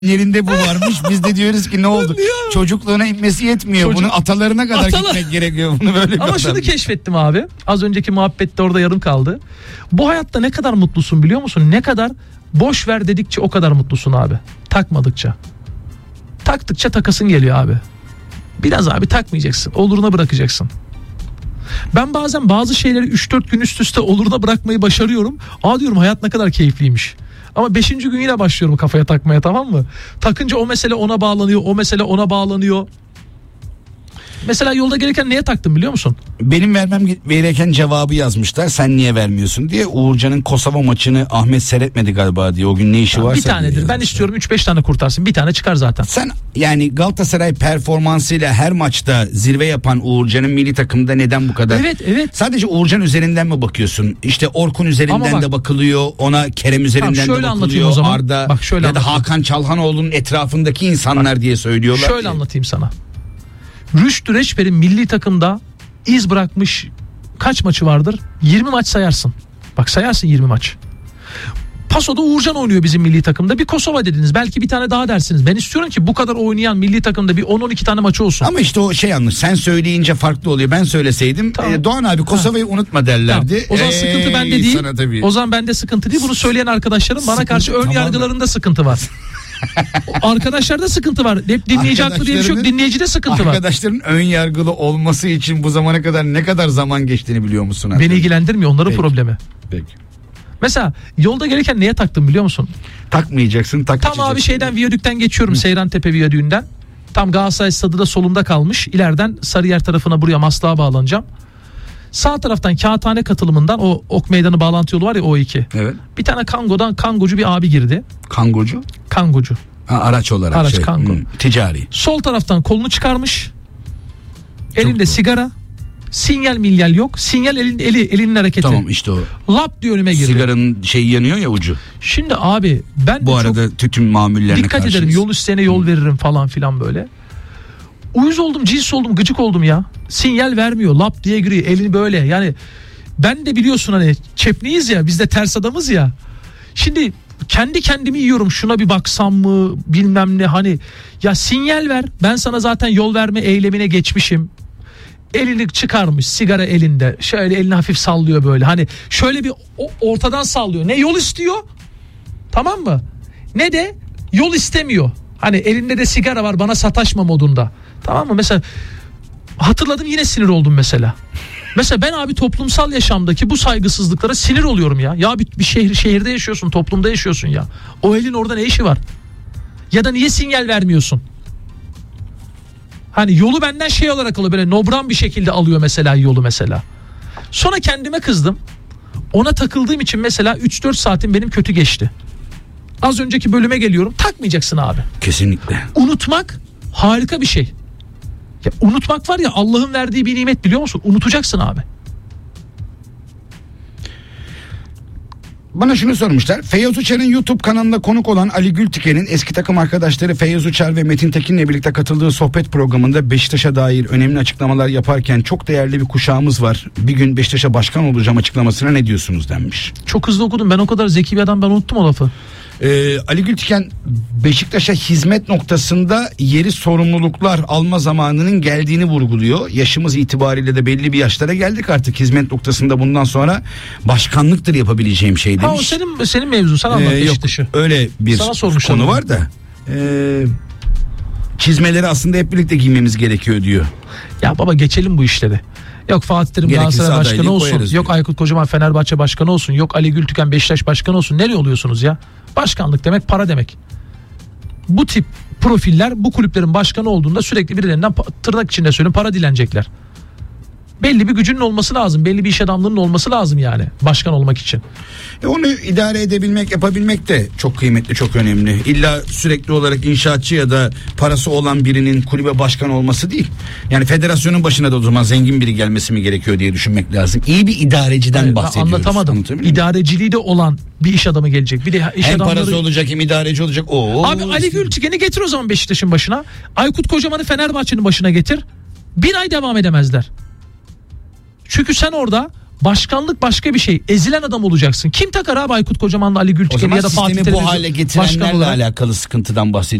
yerinde bu varmış. Biz de diyoruz ki ne oldu? Çocukluğuna inmesi yetmiyor. Bunun atalarına kadar gitmek gerekiyor. Bunu böyle ama şunu keşfettim abi. Az önceki muhabbette orada yarım kaldı. Bu hayatta ne kadar mutlusun biliyor musun? Ne kadar boş ver dedikçe o kadar mutlusun abi. Takmadıkça. Taktıkça takasın geliyor abi. Biraz abi takmayacaksın. Oluruna bırakacaksın. Ben bazen bazı şeyleri 3-4 gün üst üste oluruna bırakmayı başarıyorum. Diyorum hayat ne kadar keyifliymiş. Ama 5. gün yine başlıyorum kafaya takmaya, tamam mı? Takınca o mesele ona bağlanıyor, o mesele ona bağlanıyor. Mesela yolda gelirken neye taktım biliyor musun? Benim vermem gereken cevabı yazmışlar. Sen niye vermiyorsun diye. Uğurcan'ın Kosova maçını Ahmet seyretmedi galiba diye. O gün ne işi varsa. Bir tanedir. Ben istiyorum 3-5 tane kurtarsın. Bir tane çıkar zaten. Sen yani Galatasaray performansıyla her maçta zirve yapan Uğurcan'ın milli takımda neden bu kadar? Evet. Sadece Uğurcan üzerinden mi bakıyorsun? İşte Orkun üzerinden de bakılıyor. Ona Kerem üzerinden de bakılıyor. Arda ya da Hakan Çalhanoğlu'nun etrafındaki insanlar diye söylüyorlar. Şöyle anlatayım sana. Rüştü Reçber'in milli takımda iz bırakmış kaç maçı vardır? 20 maç sayarsın. Bak sayarsın 20 maç. Paso'da Uğurcan oynuyor bizim milli takımda. Bir Kosova dediniz. Belki bir tane daha dersiniz. Ben istiyorum ki bu kadar oynayan milli takımda bir 10-12 tane maçı olsun. Ama işte o yanlış. Sen söyleyince farklı oluyor. Ben söyleseydim tamam. Doğan abi Kosova'yı unutma derlerdi. Tamam. O zaman sıkıntı bende değil. O zaman bende sıkıntı değil. Bunu söyleyen arkadaşlarım bana karşı ön yargılarında sıkıntı var. Arkadaşlarda sıkıntı var. Hep dinleyici haklı diye bir şey yok. Dinleyicide sıkıntı var. Arkadaşların ön yargılı olması için bu zamana kadar ne kadar zaman geçtiğini biliyor musun? Beni ilgilendirmiyor. Onların problemi. Peki. Mesela yolda gelirken neye taktım biliyor musun? Takmayacaksın, Tam abi Viyadük'ten geçiyorum. Seyrantepe Viyadüğü'nden. Tam Galatasaray stadı da solumda kalmış. İleriden Sarıyer tarafına buraya Maslak'a bağlanacağım. Sağ taraftan Kağıthane katılımından o Ok Meydanı bağlantı yolu var ya O2. Evet. Bir tane kangocu bir abi girdi. Kangocu. Araç olarak. Araç kango. Ticari. Sol taraftan kolunu çıkarmış. Elinde sigara. Sinyal milyal yok. Sinyal elinin hareketi. Tamam işte o. Lap diye önüme girdi. Sigaranın yanıyor ya ucu. Şimdi abi ben bu arada tütün mamullerine dikkat ederim. Yol isteyene yol veririm falan filan böyle. Uyuz oldum, cins oldum, gıcık oldum ya. Sinyal vermiyor. Lap diye giriyor. Elini böyle yani. Ben de biliyorsun hani çepniyiz ya. Biz de ters adamız ya. Şimdi kendi kendimi yiyorum. Şuna bir baksam mı bilmem ne hani. Ya sinyal ver. Ben sana zaten yol verme eylemine geçmişim. Elini çıkarmış, sigara elinde. Şöyle elini hafif sallıyor böyle. Hani şöyle bir ortadan sallıyor. Ne yol istiyor? Tamam mı? Ne de yol istemiyor. Hani elinde de sigara var, bana sataşma modunda. Tamam mı? Mesela hatırladım, yine sinir oldum mesela. Mesela ben abi toplumsal yaşamdaki bu saygısızlıklara sinir oluyorum ya. Ya bir şehirde yaşıyorsun, toplumda yaşıyorsun ya. O elin orada ne işi var? Ya da niye sinyal vermiyorsun? Hani yolu benden olarak alıyor, böyle nobran bir şekilde alıyor mesela yolu mesela. Sonra kendime kızdım. Ona takıldığım için mesela 3-4 saatim benim kötü geçti. Az önceki bölüme geliyorum. Takmayacaksın abi. Kesinlikle. Unutmak harika bir şey. Ya unutmak var ya, Allah'ın verdiği bir nimet, biliyor musun? Unutacaksın abi. Bana şunu sormuşlar. Feyyaz Uçar'ın YouTube kanalında konuk olan Ali Gültiken'in eski takım arkadaşları Feyyaz Uçar ve Metin Tekin'le birlikte katıldığı sohbet programında Beşiktaş'a dair önemli açıklamalar yaparken çok değerli bir kuşağımız var. Bir gün Beşiktaş'a başkan olacağım açıklamasına ne diyorsunuz denmiş. Çok hızlı okudum. Ben o kadar zeki bir adam, ben unuttum o lafı. Ali Gültiken Beşiktaş'a hizmet noktasında yeri sorumluluklar alma zamanının geldiğini vurguluyor. Yaşımız itibariyle de belli bir yaşlara geldik artık, hizmet noktasında bundan sonra başkanlıktır yapabileceğim şey demiş. O senin mevzun, sen anlat Beşiktaş'ı. Yok, öyle bir konu var da çizmeleri aslında hep birlikte giymemiz gerekiyor diyor. Ya baba geçelim bu işleri. Yok Fatih Terim Galatasaray başkanı olsun. Yok Aykut Kocaman Fenerbahçe başkanı olsun. Yok Ali Gültiken Beşiktaş başkanı olsun. Nereye oluyorsunuz ya? Başkanlık demek para demek. Bu tip profiller bu kulüplerin başkanı olduğunda sürekli birilerinden, tırnak içinde söyleyeyim, para dilenecekler. Belli bir gücünün olması lazım. Belli bir iş adamlığının olması lazım yani başkan olmak için. Onu idare edebilmek, yapabilmek de çok kıymetli, çok önemli. İlla sürekli olarak inşaatçı ya da parası olan birinin kulübe başkan olması değil. Yani federasyonun başına da o zaman zengin biri gelmesi mi gerekiyor diye düşünmek lazım. İyi bir idareciden bahsediyoruz. Anlatamadım. İdareciliği de olan bir iş adamı gelecek. Bir de iş hem adamları... parası olacak hem idareci olacak. Abi Ali Gültiken'i getir o zaman Beşiktaş'ın başına. Aykut Kocaman'ı Fenerbahçe'nin başına getir. Bir ay devam edemezler. Çünkü sen orada Başkanlık başka bir şey. Ezilen adam olacaksın. Kim takar abi Aykut Kocaman'la Ali O Gültiken'i zaman ya da Fatih sistemi Terim'i bu hale başkan getirenlerle olarak? alakalı sıkıntıdan bahsediyoruz.